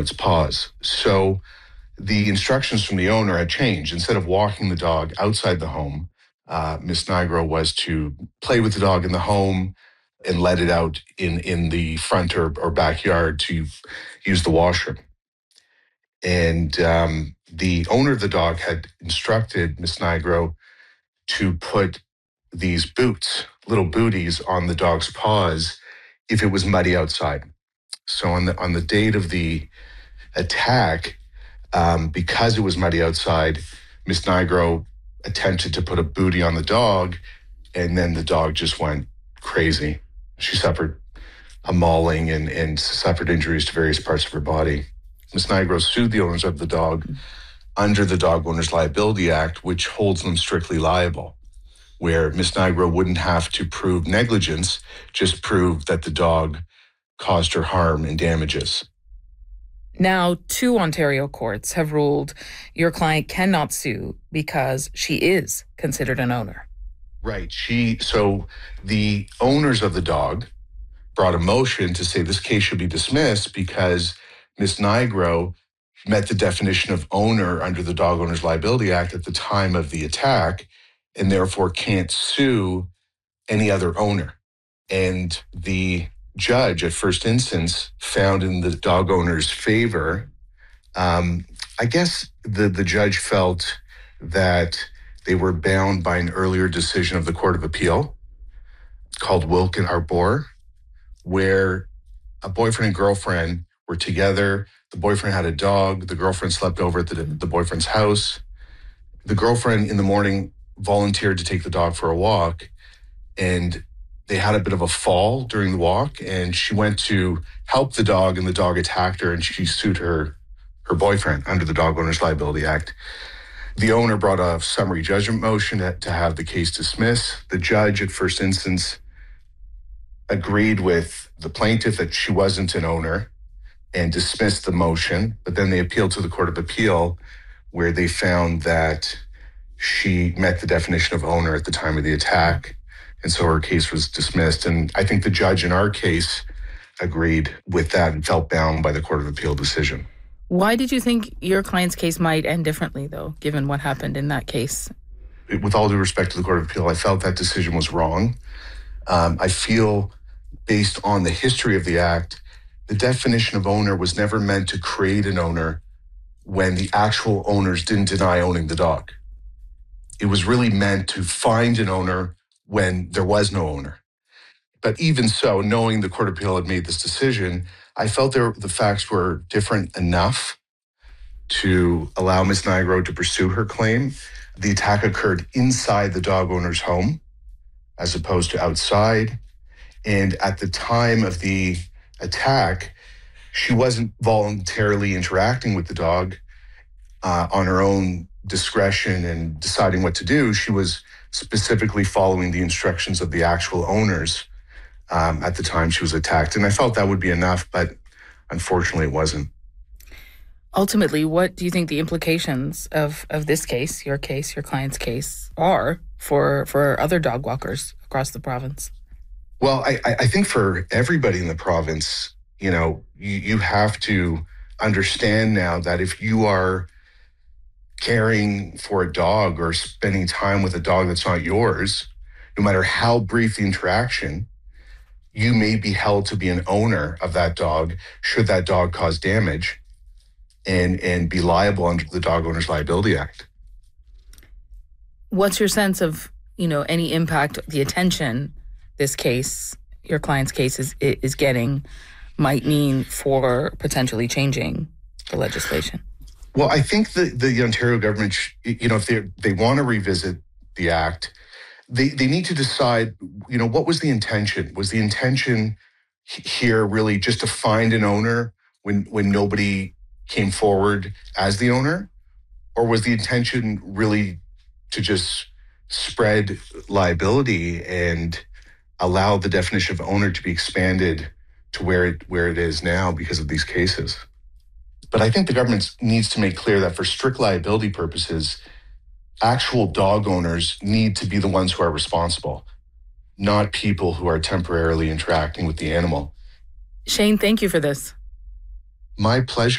its paws. So the instructions from the owner had changed. Instead of walking the dog outside the home, Miss Nigro was to play with the dog in the home and let it out in the front or backyard to use the washroom. And the owner of the dog had instructed Miss Nigro to put these boots, little booties, on the dog's paws if it was muddy outside. So on the date of the attack, because it was muddy outside, Miss Nigro attempted to put a booty on the dog, and then the dog just went crazy. She suffered a mauling and suffered injuries to various parts of her body. Miss Nigro sued the owners of the dog under the Dog Owners Liability Act, which holds them strictly liable, where Miss Nigro wouldn't have to prove negligence, just prove that the dog caused her harm and damages. Now, 2 Ontario courts have ruled your client cannot sue because she is considered an owner. Right. So the owners of the dog brought a motion to say this case should be dismissed because Miss Nigro met the definition of owner under the Dog Owners Liability Act at the time of the attack and therefore can't sue any other owner. And the judge at first instance found in the dog owner's favor. I guess the judge felt that they were bound by an earlier decision of the Court of Appeal called Wilkin Arbor, where a boyfriend and girlfriend were together. The boyfriend had a dog. The girlfriend slept over at the boyfriend's house. The girlfriend in the morning volunteered to take the dog for a walk, and they had a bit of a fall during the walk, and she went to help the dog, and the dog attacked her, and she sued her boyfriend under the Dog Owners Liability Act. The owner brought a summary judgment motion to have the case dismissed. The judge at first instance agreed with the plaintiff that she wasn't an owner and dismissed the motion, but then they appealed to the Court of Appeal, where they found that she met the definition of owner at the time of the attack, and so her case was dismissed. And I think the judge in our case agreed with that and felt bound by the Court of Appeal decision. Why did you think your client's case might end differently, though, given what happened in that case? With all due respect to the Court of Appeal, I felt that decision was wrong. I feel, based on the history of the Act, the definition of owner was never meant to create an owner when the actual owners didn't deny owning the dog. It was really meant to find an owner when there was no owner. But even so, knowing the Court of Appeal had made this decision, I felt the facts were different enough to allow Ms. Nigro to pursue her claim. The attack occurred inside the dog owner's home as opposed to outside. And at the time of the attack, she wasn't voluntarily interacting with the dog on her own discretion and deciding what to do. She was specifically following the instructions of the actual owners at the time she was attacked. And I felt that would be enough, but unfortunately it wasn't. Ultimately, what do you think the implications of this case, your client's case, are for other dog walkers across the province? Well, I think for everybody in the province, you have to understand now that if you are caring for a dog or spending time with a dog that's not yours, no matter how brief the interaction, you may be held to be an owner of that dog should that dog cause damage and be liable under the Dog Owners Liability Act. What's your sense of, any impact, the attention this case, your client's case is getting, might mean for potentially changing the legislation? Well, I think the Ontario government, if they want to revisit the Act, they need to decide, what was the intention? Was the intention here really just to find an owner when nobody came forward as the owner? Or was the intention really to just spread liability and allow the definition of owner to be expanded to where it is now because of these cases? But I think the government needs to make clear that for strict liability purposes, actual dog owners need to be the ones who are responsible, not people who are temporarily interacting with the animal. Shane, thank you for this. My pleasure.